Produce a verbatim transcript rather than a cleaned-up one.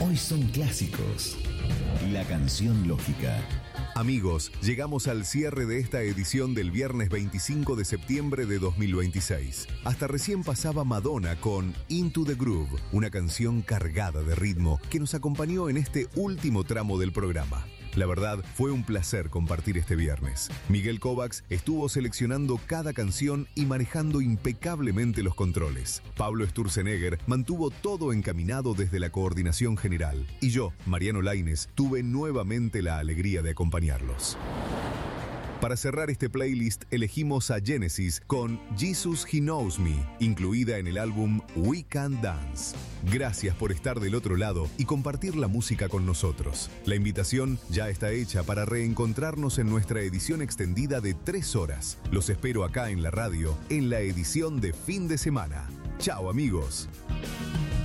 hoy son clásicos. La canción lógica. Amigos, llegamos al cierre de esta edición del viernes veinticinco de septiembre de dos mil veintiséis. Hasta recién pasaba Madonna con Into the Groove, una canción cargada de ritmo que nos acompañó en este último tramo del programa. La verdad, fue un placer compartir este viernes. Miguel Kovacs estuvo seleccionando cada canción y manejando impecablemente los controles. Pablo Sturzenegger mantuvo todo encaminado desde la coordinación general. Y yo, Mariano Laínez, tuve nuevamente la alegría de acompañarlos. Para cerrar este playlist, elegimos a Genesis con Jesus He Knows Me, incluida en el álbum We Can Dance. Gracias por estar del otro lado y compartir la música con nosotros. La invitación ya está hecha para reencontrarnos en nuestra edición extendida de tres horas. Los espero acá en la radio, en la edición de fin de semana. ¡Chao, amigos!